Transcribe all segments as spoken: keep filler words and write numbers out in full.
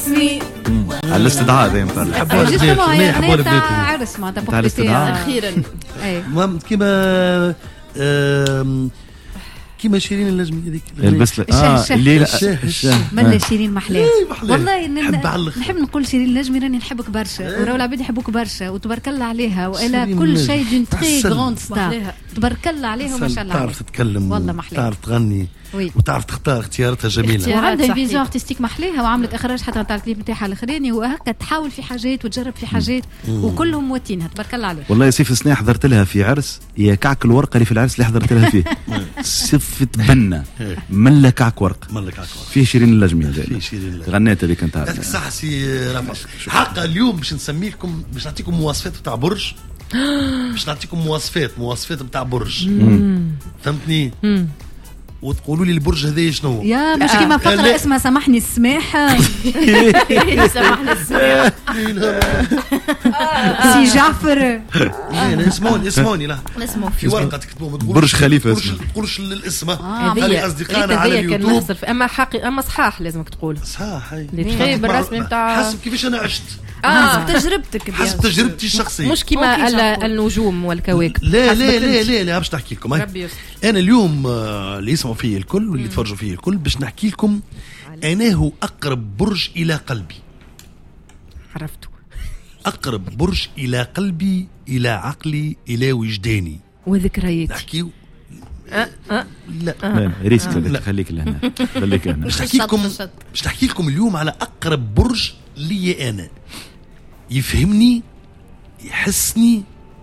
اسمي على الاستدعاء هذا نتاع الحب نتاع عرس معناتها نتاع الاستدعاء اخيرا. المهم كيما كيما شيرين اللجمي هذيك البس اه الليله ملا شيرين محلاه والله نحب نحب نقول شيرين اللجمي راني نحبك برشا وراو العباد يحبوك برشا وتبارك الله عليها والا كل شيء دون تري غروند ستار تبارك الله عليها وما شاء الله تعرف تتكلم والله محلاه تعرف تغني وتعرف تختار اختياراتها جميله وعندها فيزيون ارتستيك محليها وعملت اخراج حتى نتاع الكليب نتاعها الاخراني وهكا تحاول في حاجات وتجرب في حاجات وكلهم مواتينها تبارك الله عليها. والله سيف سنة حضرت لها في عرس يا كعك الورقه اللي في العرس اللي حضرت لها فيه صفة بنا ملا كعك ورق ملا كعك ورق فيه شيرين اللجمي هذا فيه شيرين اللجمي غنيت هذيك انت يعطيك الصحه سي رفع. حق اليوم باش نسمي لكم باش نعطيكم مواصفات بتاع برج باش نعطيكم مواصفات مواصفات بتاع برج فهمتني وتقولوا لي البرج هذا شنو يا مش كيما فقره اسمها سامحني السماح سامحني السماح سي جعفر اسموني اسموني لا اسمه في ورقه تكتبوه برج خليفه ما تقولش الاسم هذه اصدقائنا على اليوتيوب اما حقي اما صحاح لازمك تقول صحاح هي بالرسمي نتاع حسب كيفاش انا عشت حسب تجربتك حسب تجربتي الشخصيه مش كيما النجوم والكواكب لا لا لا لا لا باش نحكي لكم انا اليوم اللي يسمعوا فيه الكل واللي يتفرجوا فيه الكل باش نحكي لكم انا هو اقرب برج الى قلبي عرفته اقرب برج الى قلبي الى عقلي الى وجداني وذكرياتي نحكيو أه أه لا أه ريسك أه خليك لهنا خليك هنا باش نحكي لكم باش نحكي لكم اليوم على اقرب برج لي انا يفهمني يحسني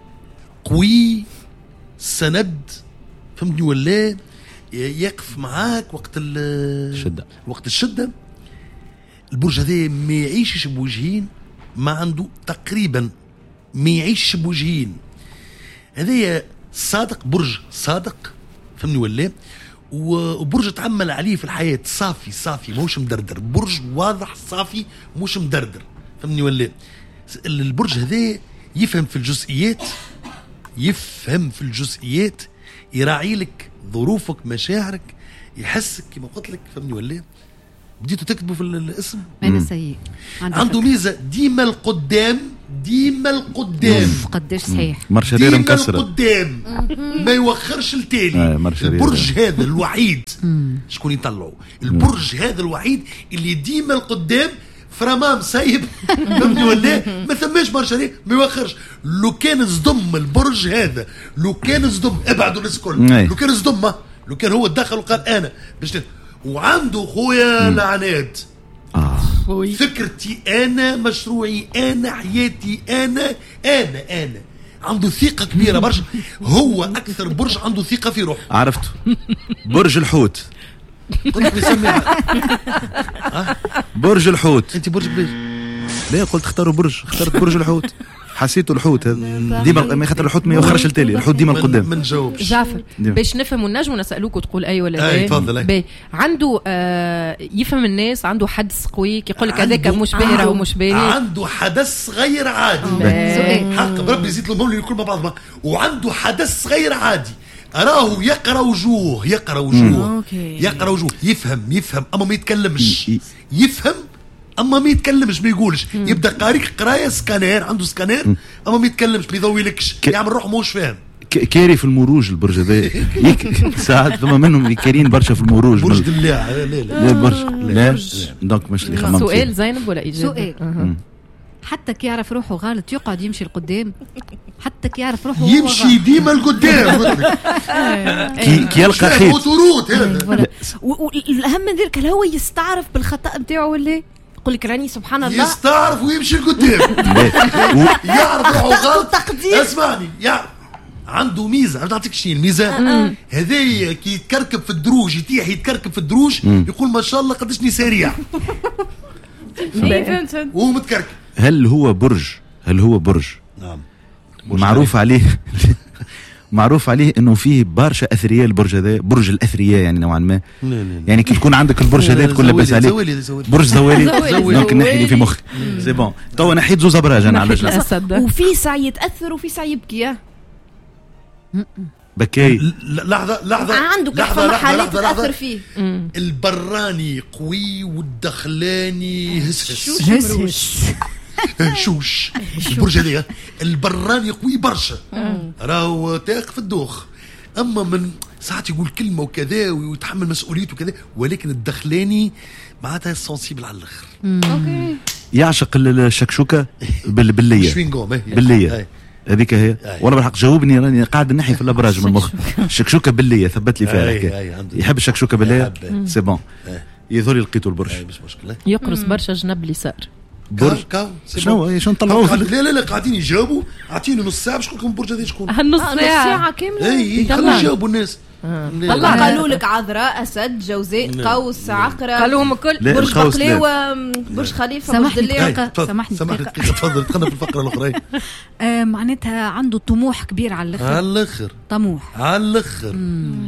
قوي سند فهمتني ولا يقف معاك وقت الشده وقت الشده. البرج هذا ما يعيشش بوجهين ما عنده تقريبا ما يعيش بوجهين هذا صادق برج صادق فهمني ولا وبرج تعمل عليه في الحياه صافي صافي موش مدردر برج واضح صافي موش مدردر فهمني ولا. البرج هذا يفهم في الجزئيات يفهم في الجزئيات يراعي لك ظروفك مشاعرك يحسك كما قلت لك فهمني ولا. بديتوا تكتبوا في الاسم انا سيء عنده ميزه ديما القدام ديما القدام قداش صحيح مرشدير مكسره القدام ما يوخرش التالي. البرج هذا الوحيد شكون يطلعوا البرج هذا الوحيد اللي ديما القدام فرمام سايب فهمني ولا ما ثماش مرشدير ما يوخرش. لو كان صدم البرج هذا لو كان صدم ابعدوا الناس الكل لو كان صدم لو كان هو دخل وقال انا باش وعنده خويا لعنات آه. فكرتي انا مشروعي انا حياتي انا انا انا عنده ثقه كبيره برشا. هو اكثر برج عنده ثقه في روحه. عرفته برج الحوت قلت نسميها برج الحوت. انت برج بليش؟ لا قلت اختاروا برج اخترت برج الحوت حسيته الحوت هذا ديما ما خاطر الحوت ما يوخرش التالي الحوت ديما القدام. ما نجاوبش جعفر باش نفهموا النجم ونسالوك وتقول اي ولا لا. اي تفضل. عنده آه يفهم الناس عنده حدث قوي كيقول لك هذاك مش باهي راهو مش باهي. عنده حدث غير عادي حق بربي يزيد لهم الكل مع بعض. وعنده حدث غير عادي أراه يقرأ وجوه يقرأ وجوه يقرأ وجوه يفهم يفهم أما ما يتكلمش يفهم أما ما يتكلمش ما يقولش يبدأ قاريك قراية سكانير عنده سكانير أما ما يتكلمش ما يضويلكش يعمل روحه موش فاهم. كاري في المروج البرج هذا ساعات ثم منهم كارين برشا في المروج برج دلاع لا لا لا برج لا دونك مش اللي خممت. سؤال زينب ولا إجابة؟ سؤال حتى كي يعرف روحه غلط يقعد يمشي القدام حتى كي يعرف روحه يمشي ديما القدام كي كي يلقى خيط وتروت هذا. والاهم من ذلك هل هو يستعرف بالخطا نتاعو ولا يقول لك راني سبحان الله يستعرف ويمشي القدام يعرف روحه غلط. اسمعني يعرف عنده ميزه عم نعطيك شيء الميزه هذايا كي يتكركب في الدروج يتيح يتكركب في الدروج يقول ما شاء الله قدشني سريع وهو متكركب. هل هو برج هل هو برج نعم معروف عليه معروف عليه انه فيه برشا اثرياء البرج هذا برج الاثرياء يعني نوعا ما. لا لا. يعني كي تكون عندك البرج هذا تكون لاباس عليه برج زوالي دونك نحي لي في مخي سي بون توا نحيت زوز ابراج انا على جنب وفي ساعه يتاثر وفي ساعه يبكي بكاي. لحظه لحظه عندك لحظه محلات تاثر فيه. البراني قوي والدخلاني هس هس هس شوش. البرج هذا البراني قوي برشا راهو تاق في الدوخ، اما من ساعات يقول كلمه وكذا ويتحمل مسؤوليته وكذا، ولكن الدخلاني معناتها سنسيبل على الاخر. اوكي يعشق الشكشوكه بالليه بالليه هذيك هي. والله بالحق جاوبني، راني قاعد نحي في الابراج من المخ. الشكشوكه بالليه ثبت لي فيها الحكايه. يحب الشكشوكه بالليه سي بون. يظهر لقيتو البرج مش مشكله، يقرص برشا جنب اليسار. برج شنو شنو نطلعوه؟ لا لا لا قاعدين يجاوبوا. اعطيني نص ساعه باش نقول لكم البرج هذا شكون. نص ساعه كامله. اي خلوا يجاوبوا الناس. طلع قالوا لك عذراء، اسد، جوزاء، قوس، عقرب، قالوهم الكل. برج بقلاوه، برج خليفه، برج دليل. سامحني سامحني تفضل دخلنا في الفقره الاخرى. آه معناتها عنده طموح كبير على الاخر. على الاخر طموح على الاخر.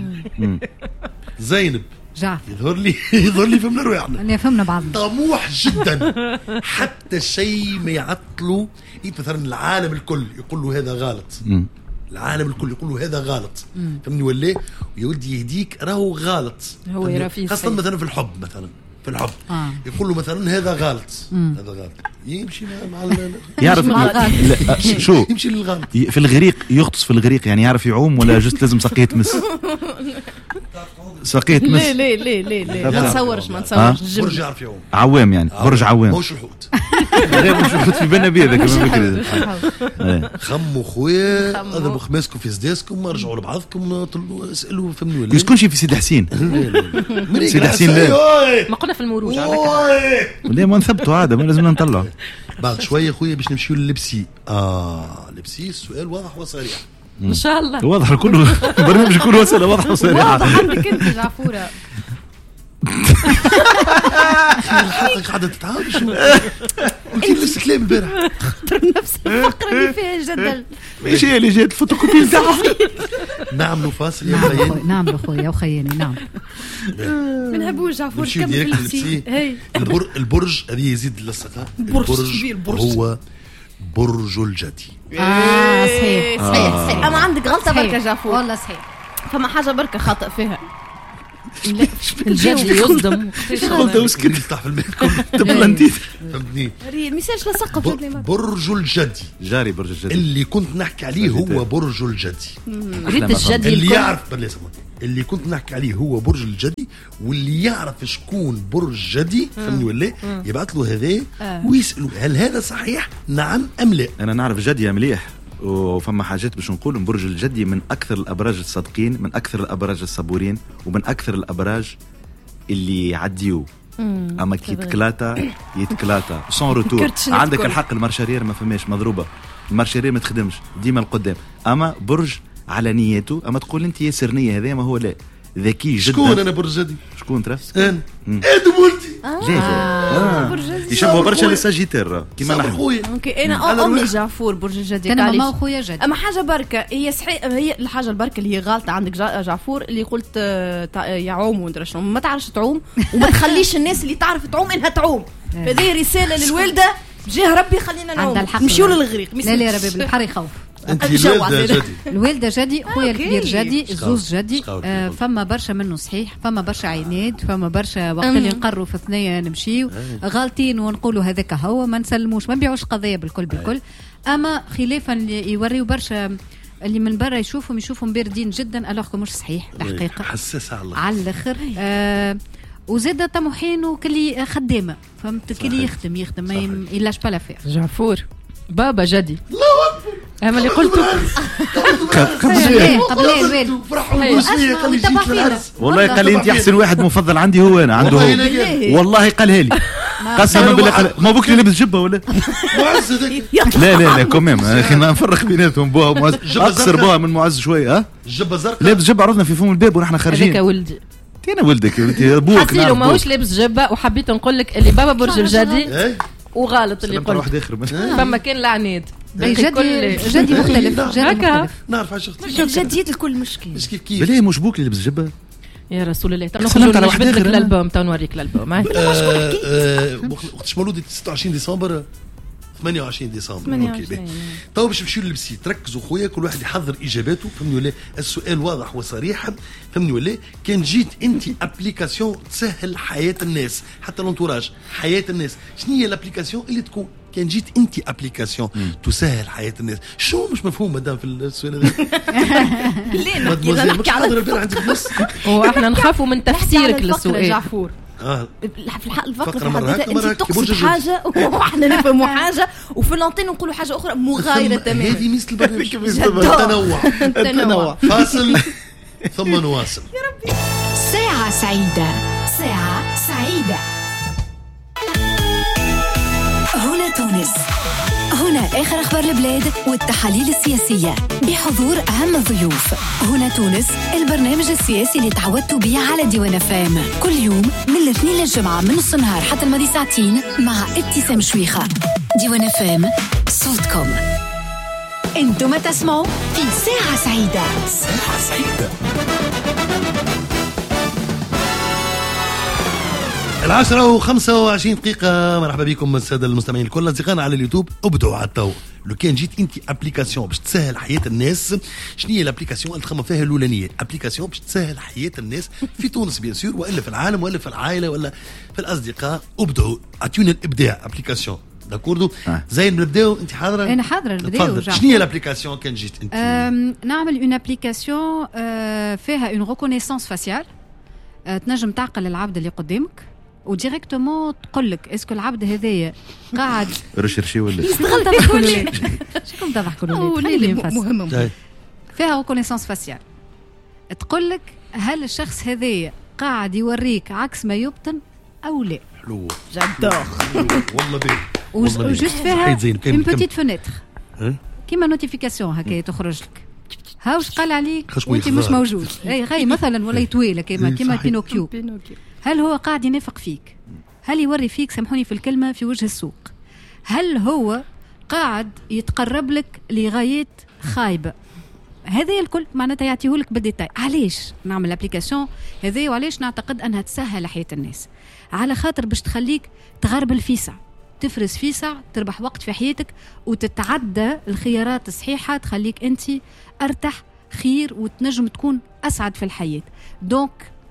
زينب جعفر يظهر لي يظهر لي فهمنا رواحنا. اللي فهمنا بعض. طموح جدا حتى شيء ما يعطلوا. مثلا العالم الكل يقول له هذا غلط. العالم الكل يقول له هذا غلط، فهمني ولا؟ ويا ودي يهديك راهو غلط. هو يرى فيه خاصة مثلا في الحب، مثلا في الحب آه. يقول له مثلا هذا غلط. هذا غلط يمشي مع ال... يعرف شو يمشي للغلط. في الغريق يغطس في الغريق، يعني يعرف يعوم ولا جست لازم ساقيه تمس؟ ساقيه تمس. لا لا لا لا لا ما نصورش ما نصورش. برج يعرف يعوم، عوام يعني برج عوام. مش الحوت. غير مش الحوت في بالنا بيه ذاك ما بكري. خموا خويا اضربوا خماسكم في سداسكم، ارجعوا لبعضكم طلوا اسالوا فهمني ولا؟ يسكنش في سيدي حسين. سيدي حسين لا ما قلنا في المروج لا ما نثبتوا عاده ما لازمنا نطلعوا. بعد شويه خويا باش نمشيو للبسي. اه لبسي السؤال واضح وصريح ان شاء الله. واضح كله برنامج كله وسيله واضحه وصريحه. واضح عندك انت جعفوره. الحلقه قاعده تتعاود شو انت نفس الكلام البارح. نفس الفقره اللي فيها جدل. ايش هي اللي جات الفوتوكوبي نتاعها؟ نعملوا فاصل يا نعم خياني. نعم اخويا وخياني نعم. من هبو جعفور كمل في البسي. البرج البرج هذه يزيد للصقه. البرج هو برج الجدي. اه صحيح صحيح صحيح. اما عندك غلطه بركه جعفور. والله صحيح. فما حاجه بركه خاطئ فيها. الجدي يصدم. قلت وسكت تفتح في الميكروب تبلنتي فهمتني. الميساج لصقه في برج الجدي. جاري برج الجدي اللي كنت نحكي عليه هو برج الجدي. ريت الجدي اللي يعرف بالله سمع اللي كنت نحكي عليه هو برج الجدي، واللي يعرف شكون برج جدي فهمني ولا يبعث له هذا ويسأله هل هذا صحيح نعم أم لا. أنا نعرف جدي مليح وفما حاجات باش نقول. برج الجدي من أكثر الأبراج الصادقين، من أكثر الأبراج الصبورين، ومن أكثر الأبراج اللي يعديو. أما كي يتكلاتا يتكلاتا سون روتور. عندك الحق المارشارير ما فماش مضروبة، المارشارير ما تخدمش ديما القدام. أما برج على نيته. أما تقول أنت ياسر نية هذا ما هو لا ذكي جدا. شكون أنا برج جدي؟ شكون ترى؟ أنا أدم ولدي. ليه؟ يشبه برشا للساجيتير كيما نحن. اوكي انا امي جعفور برج الجدي. انا ماما وخويا جدي. اما حاجه بركه هي صحيح، هي الحاجه البركه اللي هي غالطه عندك جعفور اللي قلت يعوم وندري شنو ما تعرفش تعوم وما تخليش الناس اللي تعرف تعوم انها تعوم. هذه رساله للوالده جاه ربي خلينا نعوم نمشيو للغريق. لا لا ربي بالبحر يخوف. انت الوالده جدي. الوالده جدي، خويا الكبير جدي، زوز جدي. آه فما برشا منه صحيح، فما برشا عينات، فما برشا وقت اللي نقروا في الثنيه نمشيو غالطين ونقولوا هذاك هو ما نسلموش ما نبيعوش قضيه بالكل بالكل. اما خلافا اللي يوريو برشا اللي من برا يشوفهم يشوفهم باردين جدا الوغ مش صحيح الحقيقه. حساس على الله على الاخر. آه وزاده طموحين وكلي خدامه فهمت كلي يخدم يخدم ما يلاش با لافير. جعفور بابا جدي الله اكبر. انا اللي قلته قبل قبل الوالد فرحوا بوسيه قال لي جيت للعرس. والله قال لي انت احسن واحد مفضل عندي هو انا عنده هو. والله قالها لي قسما بالله قال ما بكري لابس جبه ولا معز هذاك. لا لا لا كوميم اخي ما نفرق بيناتهم بوها ومعز اقصر بوها من معز شويه. ها الجبه زرقاء لابس جبه عرضنا في فم الباب ونحن خارجين. هذاك ولدي انا ولدك انت ابوك. حسيلو ماهوش لابس جبه وحبيت نقول لك اللي بابا برج الجدي وغالط اللي قلت فما كان لعنات. جدي جدي مختلف جدي مختلف. نعرف عاش اختي الجديات الكل مشكل. مش كيف كيف بلاه مش بوك اللي لبس جبه يا رسول الله. تو نخرجوا نجبد لك الالبوم تو نوريك الالبوم. وقتاش مولودي ستة وعشرين ديسمبر ثمانية وعشرين ديسمبر. اوكي تو باش نمشيو للبسي، تركزوا خويا كل واحد يحضر اجاباته، فهمني ولا؟ السؤال واضح وصريح، فهمني ولا؟ كان جيت انت ابليكاسيون تسهل حياه الناس، حتى لونتوراج حياه الناس، شنو هي الابليكاسيون اللي تكون كان جيت انت ابليكاسيون تسهل حياه الناس؟ شو مش مفهوم مدام في السؤال هذا؟ ليه نحكي على الفقر عندك فلوس؟ واحنا نخافوا من تفسيرك للسؤال. جعفور اه في الحق الفقر في حد انت تقصد حاجه واحنا نفهموا حاجه وفي الانتين نقولوا حاجه اخرى مغايره تماما. هذه مثل البرنامج التنوع. التنوع. فاصل ثم نواصل. يا ربي. ساعة سعيدة، ساعة سعيدة. هنا تونس، هنا آخر أخبار البلاد والتحاليل السياسية بحضور أهم الضيوف. هنا تونس، البرنامج السياسي اللي تعودتوا بيه على ديوان فام، كل يوم من الاثنين للجمعة من نص النهار حتى الماضي ساعتين مع ابتسام شويخة. ديوان فام، صوتكم. انتم تسمعوا في ساعة سعيدة. ساعة سعيدة. العشرة وخمسة وعشرين دقيقة. مرحبا بكم السادة المستمعين الكل، أصدقائنا على اليوتيوب. ابدعوا على التو. لو كان جيت انت ابليكاسيون باش تسهل حياة الناس، شنو هي الابليكاسيون اللي تخمم فيها الأولانية؟ ابليكاسيون باش تسهل حياة الناس في تونس بيان سور، وإلا في العالم، وإلا في العائلة، ولا في الأصدقاء. ابدعوا، أعطيونا الإبداع. ابليكاسيون داكوردو. زين نبداو، انت حاضره؟ انا حاضره. نبداو. شنو هي الابليكاسيون كان جيت انت؟ نعمل اون ابليكاسيون فيها اون ريكونيسانس فاسيال، تنجم تعقل العبد اللي قدامك وديريكتومون تقول لك اسكو العبد هذايا قاعد ريشيرشي ولا يستغل تضحكوا لي. شكون تضحكوا لي؟ مهم. فيها ريكونيسانس فاسيال، تقول لك هل الشخص هذايا قاعد يوريك عكس ما يبطن او لا. حلو جدار والله بيه. وجوست فيها اون بوتيت فونيتر كيما نوتيفيكاسيون هكا تخرج لك، ها واش قال عليك وانت مش موجود. اي غي مثلا ولا يطويله كيما كيما بينوكيو. هل هو قاعد ينافق فيك؟ هل يوري فيك، سامحوني في الكلمه، في وجه السوق؟ هل هو قاعد يتقرب لك لغايات خايبه؟ هذا الكل معناتها يعطيهولك بالديتاي. علاش نعمل الابليكاسيون هذه وعلاش نعتقد انها تسهل حياه الناس؟ على خاطر باش تخليك تغرب الفيسع، تفرز فيسع، تربح وقت في حياتك وتتعدى الخيارات الصحيحه تخليك انت ارتاح خير وتنجم تكون اسعد في الحياه. دونك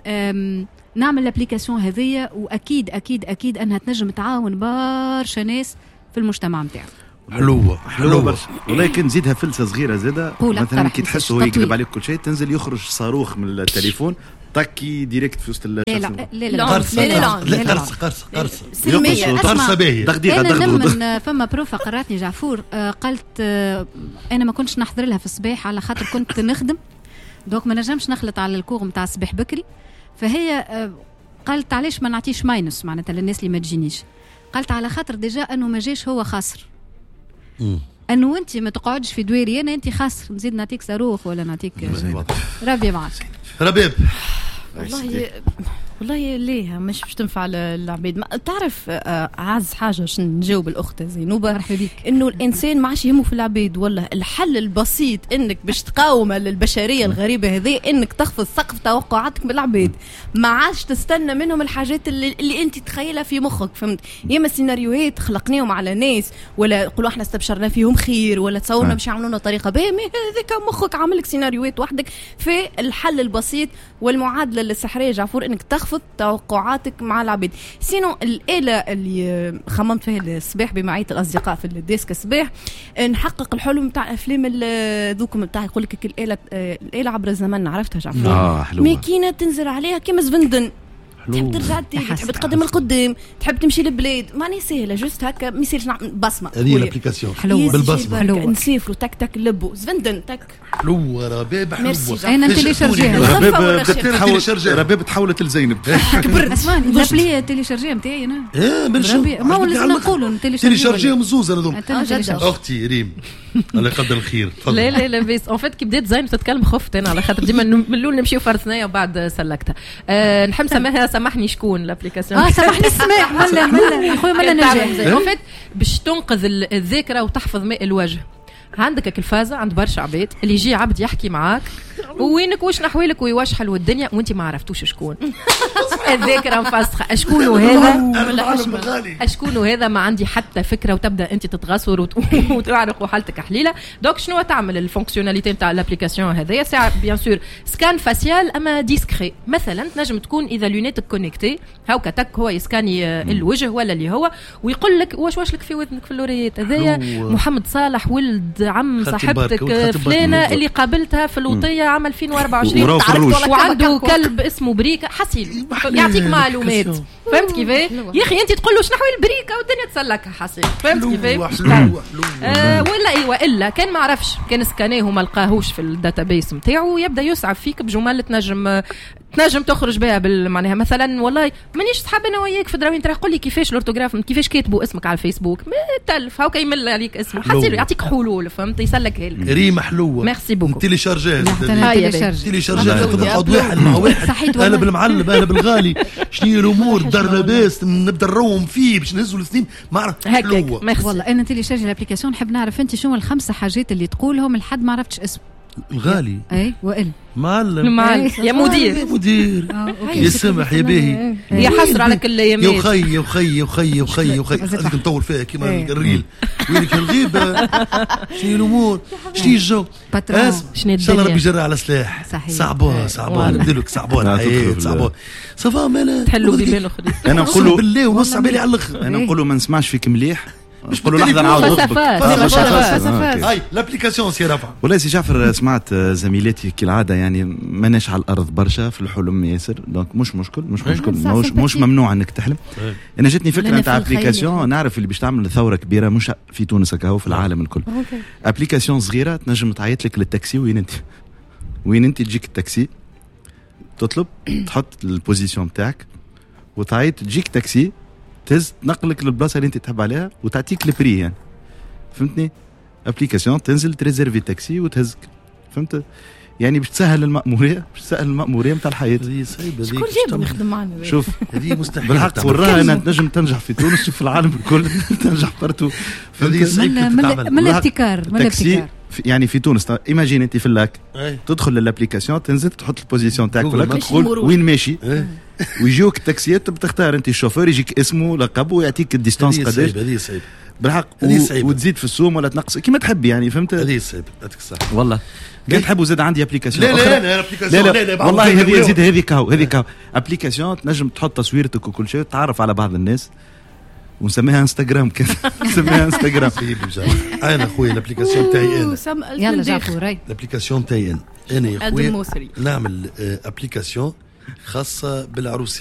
نعمل الابليكاسيون هذه، واكيد اكيد اكيد انها تنجم تعاون برشا ناس في المجتمع نتاعو. حلوه حلوه برشا. ولكن زيدها فلسه صغيره زاده، مثلا كي تحس هو يكذب عليك كل شيء، تنزل يخرج صاروخ من التليفون تكي ديريكت في وسط الشخص. لا لا لا لا قرصه لا قرصه قرصه قرصه سلميه. قرصه باهيه. دغدغه دغدغه. فما بروفه قراتني جعفور، قالت انا ما كنتش نحضر لها في الصباح على خاطر كنت نخدم، دوك ما نجمش نخلط على الكور نتاع الصباح بكري. فهي قالت علاش ما نعطيش ماينس معناتها للناس اللي ما تجينيش؟ قالت على خاطر ديجا انه ما جاش هو خاسر، انه انت ما تقعدش في دويري انا انت خاسر، نزيد نعطيك صاروخ ولا نعطيك ربي معك. ربيب والله والله ليه مش باش تنفع العباد. تعرف اعز حاجه باش نجاوب الاخت زينوبه، مرحبا بك، انه الانسان ما عادش يهمه في العباد. والله الحل البسيط انك باش تقاوم البشريه الغريبه هذه انك تخفض سقف توقعاتك من العباد، ما عادش تستنى منهم الحاجات اللي, اللي انت تخيلها في مخك، فهمت؟ ياما سيناريوهات خلقناهم على ناس، ولا يقولوا احنا استبشرنا فيهم خير، ولا تصورنا باش يعملونا طريقه باهيه، هذاك مخك عامل لك سيناريوهات وحدك. في الحل البسيط والمعادله السحريه جعفور انك تخفض توقعاتك مع العباد. سينو الآلة اللي خممت فيها الصباح بمعية الأصدقاء في الديسك الصباح، نحقق الحلم بتاع أفلام ذوكم بتاع يقول لك الآلة الآلة عبر الزمن، عرفتها جعفر؟ آه حلوة. ماكينة تنزل عليها كيما زفندن، تحب ترجع تحب تقدم القدام، تحب تمشي للبلاد، ماني سهله جوست هكا ما يصيرش نعمل بصمه. هذه الابليكاسيون بالبصمه، نسافروا تك تك لبوا زفندن تك. حلوه رباب حلوه. انا تيليشارجيها رباب رباب تحولت لزينب. كبرت اسمعني لابلي تيليشارجيها نتاعي انا. اه برشا ما هو لازم نقولوا تيليشارجيها مزوز انا دوم. اختي ريم الله يقدر الخير. لا لا لا بس اون فيت كي بديت زين تتكلم خفت انا على خاطر ديما من الاول نمشيو فرثنايا وبعد سلكتها. نحب سماها سامحني شكون الابليكاسيون. اه سامحني السماح ملا ملا اخويا ملا نجاح. اون فيت باش تنقذ الذاكره وتحفظ ماء الوجه. عندك الفازة عند برشا عباد اللي يجي عبد يحكي معاك وينك واش نحوالك ويوشحل والدنيا وانت ما عرفتوش شكون. الذاكرة مفسخة اشكونه هذا اشكونه هذا ما عندي حتى فكرة وتبدا انت تتغصر وتعرق وحالتك حليلة. دونك شنو تعمل الفونكسيوناليتي نتاع الابليكاسيون هذايا ساعة بيان سور سكان فاسيال اما ديسكري. مثلا تنجم تكون اذا لونيتك كونيكتي هاكا تك هو يسكاني الوجه ولا اللي هو ويقول لك واش واش لك في ودنك في اللوريات هذايا محمد صالح ولد عم صاحبتك فلانة اللي قابلتها في الوطية عام ألفين وأربعة وعشرين وعنده كلب اسمه بريكا حسيل يعطيك معلومات. فهمت كيفاه يا اخي انت تقول له شنو هو البريكا والدنيا تسلكها حسيل. فهمت كيفاه آه ولا ايوا الا كان ما عرفش كان سكانيه وما لقاهوش في الداتابيس نتاعو يبدا يصعب فيك بجمل تنجم تنجم تخرج بها معناها مثلا والله مانيش صحاب انا وياك في دراوين ترى قول لي كيفاش الارتوغراف كيفاش كاتبوا اسمك على الفيسبوك تلف هاكا يمل عليك اسمه حسيل يعطيك حلول فهمت يسلكها لك ريمه حلوه. ميرسي بوكو تيلي شارجيه تيلي شارجيه تاخذ قعد واحد مع واحد انا بالمعلب انا بالغالي شنو الامور دار لاباس نبدا نروم فيه باش نهزوا الاثنين ما عرفت حلوه. والله انا تيلي شارجي الابليكاسيون نحب نعرف انت شنو الخمسه حاجات اللي تقولهم لحد ما عرفتش اسمه الغالي. اي وائل معلم يا مدير يا مدير يا سمح يا باهي يا حسر على كل ايامات يا خي يا خي يا خي يا خي يا خي هذيك نطول فيها كيما الريل وينك الغيبه شنو الامور شنو الجو شنو ان شاء الله ربي يجرى على سلاح صعبه صعبه نديرلك صعبه صعبه صافا مالا تحلوا بيبان اخرين. انا نقولوا بالله ونص عبالي على الاخر انا نقولوا ما نسمعش فيك مليح مش نقولوا لحظه نعاود نطبق هاي لابليكاسيون سي رفع. والله سي جعفر سمعت زميلاتي كالعاده يعني ماناش على الارض برشا في الحلم ياسر دونك مش مشكل مش مشكل مش, مش ممنوع انك تحلم. انا جاتني فكره نتاع ابليكاسيون نعرف اللي باش تعمل ثوره كبيره مش في تونس هكا في العالم الكل. ابليكاسيون صغيره تنجم تعيط لك للتاكسي وين انت وين انت تجيك التاكسي تطلب تحط البوزيشن نتاعك وتعيط تجيك تاكسي تهز تنقلك للبلاصه اللي انت تحب عليها وتعطيك البري يعني فهمتني. ابليكاسيون تنزل تريزيرفي تاكسي وتهزك فهمت يعني باش تسهل المأموريه باش تسهل المأموريه نتاع الحياه. هذه صعيبه هذيك شكون جاب يخدم معنا شوف هذه مستحيل بالحق وراها انها تنجم تنجح في تونس شوف العالم الكل تنجح بارتو. هذه صعيبه من الابتكار من الابتكار يعني في تونس ايماجين انت في اللاك تدخل للابليكاسيون تنزل تحط البوزيشن تاعك في اللاك تقول وين ماشي ويجيوك التاكسيات بتختار انت الشوفير يجيك اسمه لقبه ويعطيك الديستانس قداش. هذه صعيبه بالحق وتزيد في السوم ولا تنقص كيما تحب يعني فهمت. هذه صعيبه هذيك صح والله كان تحبوا زاد عندي ابليكاسيون لا لا لا ابليكاسيون لا, لا, لا, لا والله هذه زيد هذيك هاو هذيك هاو ابليكاسيون تنجم تحط تصويرتك وكل شيء تعرف على بعض الناس ونسميها انستغرام كذا نسميها انستغرام. انا خويا الابليكاسيون تاعي انا يلا جعفور الابليكاسيون تاعي انا انا يا خويا نعمل ابليكاسيون خاصه بالعروس